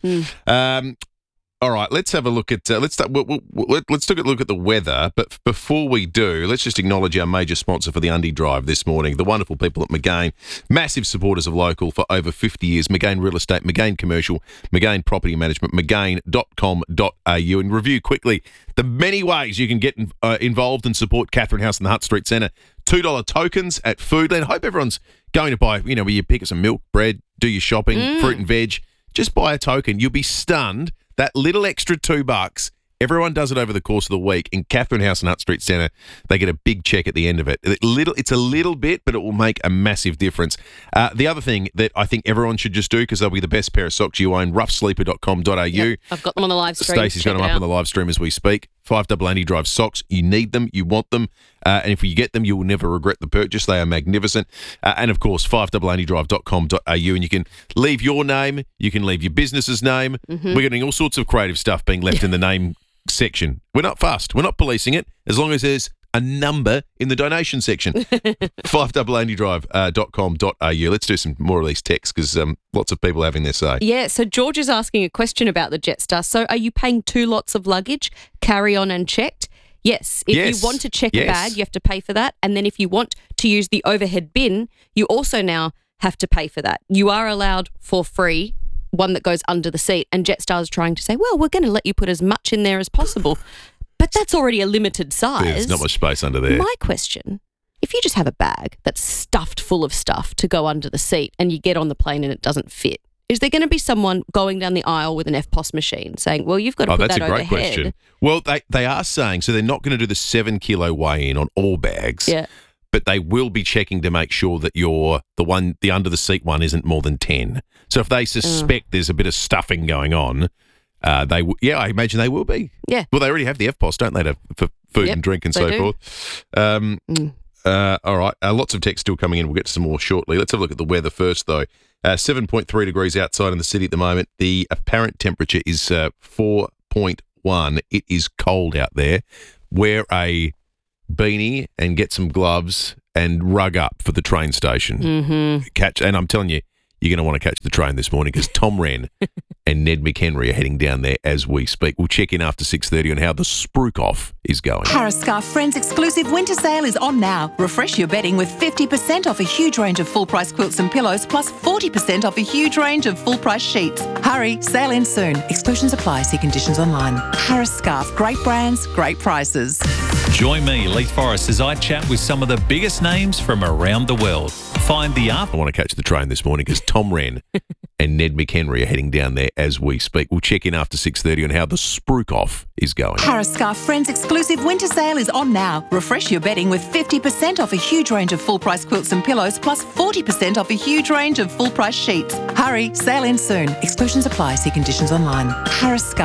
All right, let's have a look at let's take a look at the weather. But before we do, let's just acknowledge our major sponsor for the Undy Drive this morning, the wonderful people at McGain, massive supporters of local for over 50 years. McGain Real Estate, McGain Commercial, McGain Property Management, McGain.com.au. And review quickly the many ways you can get involved and support Catherine House in the Hutt Street Centre. $2 tokens at Foodland. Hope everyone's going to buy, where you pick up some milk, bread, do your shopping, fruit and veg. Just buy a token. You'll be stunned. That little extra $2, everyone does it over the course of the week. In Catherine House and Hutt Street Centre, they get a big check at the end of it. It's a little bit, but it will make a massive difference. The other thing that I think everyone should just do, because they'll be the best pair of socks you own, roughsleeper.com.au. Yep, I've got them on the live stream. Stacey's got them up on the live stream as we speak. 5 Andy Drive socks. You need them. You want them. And if you get them, you will never regret the purchase. They are magnificent. And, of course, 5andydrive.com.au. And you can leave your name. You can leave your business's name. Mm-hmm. We're getting all sorts of creative stuff being left in the name section. We're not fussed. We're not policing it as long as there's a number in the donation section. 5andydrive.com.au. Let's do some more of these texts because lots of people having their say. Yeah, so George is asking a question about the Jetstar. So are you paying 2 lots of luggage, carry-on and checked? Yes. If Yes. you want to check Yes. a bag, you have to pay for that. And then if you want to use the overhead bin, you also now have to pay for that. You are allowed for free one that goes under the seat. And Jetstar's trying to say, well, we're going to let you put as much in there as possible. But that's already a limited size. There's not much space under there. My question, if you just have a bag that's stuffed full of stuff to go under the seat and you get on the plane and it doesn't fit, is there going to be someone going down the aisle with an FPOS machine saying, well, you've got to put that's that a great overhead? question. Well, they are saying, so they're not going to do the 7 kilo weigh-in on all bags. Yeah. But they will be checking to make sure that the under the seat one isn't more than 10. So if they suspect there's a bit of stuffing going on, I imagine they will be. Yeah. Well, they already have the FPOS, don't they, for food and drink and so they do. forth. All right. Lots of text still coming in. We'll get to some more shortly. Let's have a look at the weather first, though. 7.3 degrees outside in the city at the moment. The apparent temperature is 4.1. It is cold out there. Wear a beanie and get some gloves and rug up for the train station. Mm-hmm. And I'm telling you, you're going to want to catch the train this morning because Tom Wren and Ned McHenry are heading down there as we speak. We'll check in after 6:30 on how the Spruik Off is going. Harris Scarf Friends exclusive winter sale is on now. Refresh your bedding with 50% off a huge range of full-price quilts and pillows plus 40% off a huge range of full-price sheets. Hurry, sale ends soon. Exclusions apply. See conditions online. Harris Scarf. Great brands, great prices. Join me, Leith Forrest, as I chat with some of the biggest names from around the world. Find the I want to catch the train this morning because Tom Wren and Ned McHenry are heading down there as we speak. We'll check in after 6:30 on how the Spruik Off is going. Harris Scarf Friends exclusive winter sale is on now. Refresh your bedding with 50% off a huge range of full-price quilts and pillows plus 40% off a huge range of full-price sheets. Hurry, sale ends soon. Exclusions apply. See conditions online. Harris Scarf.